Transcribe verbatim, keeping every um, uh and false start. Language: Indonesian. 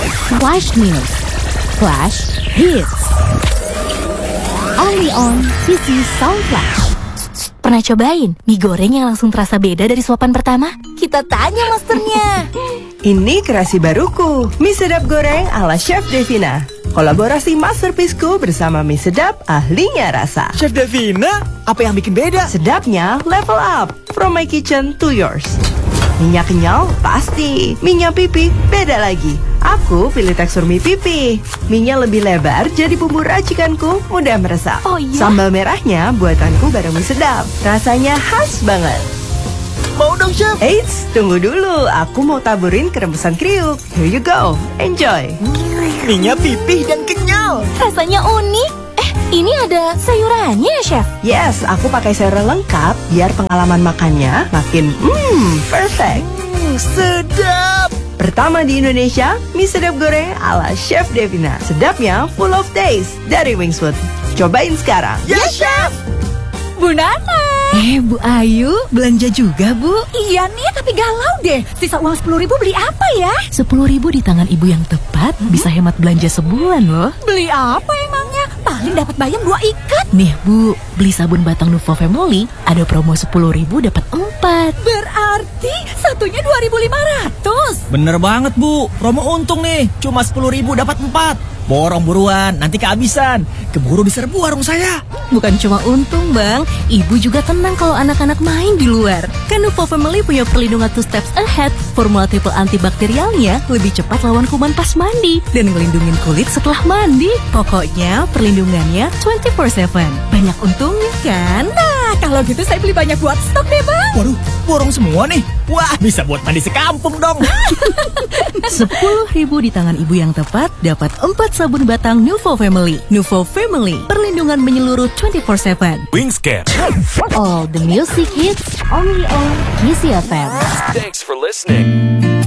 Flash News, Flash Hits, only on P C Sound Flash. Pernah cobain mie goreng yang langsung terasa beda dari suapan pertama? Kita tanya masternya. Ini kreasi baruku, mie sedap goreng ala Chef Devina. Kolaborasi masterpieceku bersama mie sedap ahlinya rasa. Chef Devina, apa yang bikin beda? Sedapnya level up, from my kitchen to yours. Minyak kenyal? Pasti. Minyak pipi? Beda lagi. Aku pilih tekstur mie pipi. Minyak lebih lebar, jadi bumbu racikanku mudah meresap. Oh iya? Sambal merahnya buatanku bareng mie sedap. Rasanya khas banget. Mau dong, Chef. Eits, tunggu dulu. Aku mau taburin keremesan kriuk. Here you go. Enjoy. Minyak pipih dan kenyal. Rasanya unik. Eh, ini ada sayurannya ya, Chef? Yes, aku pakai sayuran lengkap biar pengalaman makannya makin hmm, perfect. Hmm, sedap. Pertama di Indonesia, mie sedap goreng ala Chef Devina. Sedapnya full of taste dari Wingswood. Cobain sekarang. Yes, Chef. Bu Nana. Eh, Bu Ayu, belanja juga, Bu? Iya nih, tapi galau deh. Sisa uang sepuluh ribu beli apa ya? Sepuluh ribu di tangan ibu yang tepat hmm? bisa hemat belanja sebulan loh. Beli apa emangnya? Paling dapat bayam dua ikat. Nih, Bu, beli sabun batang Nuvo Family, ada promo sepuluh ribu dapat empat. Berarti satunya dua ribu lima ratus. Bener banget, Bu. Promo untung nih, cuma sepuluh ribu dapat empat. Borong buruan, nanti kehabisan. Keburu diserbu warung saya. Bukan cuma untung, Bang. Ibu juga tenang kalau anak-anak main di luar. Kan Nuvo Family punya perlindungan two steps ahead. Formula triple antibakterialnya lebih cepat lawan kuman pas mandi dan ngelindungin kulit setelah mandi. Pokoknya perlindungannya twenty four seven. Banyak untungnya kan? Nah, kalau gitu saya beli banyak buat stok deh, Bang. Waduh, borong semua nih. Wah, bisa buat mandi sekampung dong. Sepuluh ribu di tangan ibu yang tepat dapat empat sabun batang Nuvo Family. Nuvo Family, perlindungan menyeluruh twenty four seven. Wingscan. All the music hits only on P C F M. Thanks for listening.